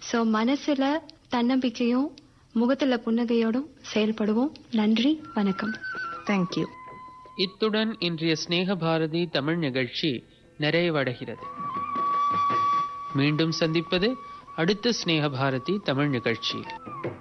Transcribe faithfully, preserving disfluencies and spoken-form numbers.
So மனசுல தன்னம்பிக்கையும் முகத்துல புன்னகையோடும் செயல்படுவோம். நன்றி, வணக்கம். தேங்க்யூ. இத்துடன் இன்றைய ஸ்நேக பாரதி தமிழ் நிகழ்ச்சி நிறைவடைகிறது. மீண்டும் சந்திப்பது அடுத்த ஸ்நேக பாரதி தமிழ் நிகழ்ச்சி.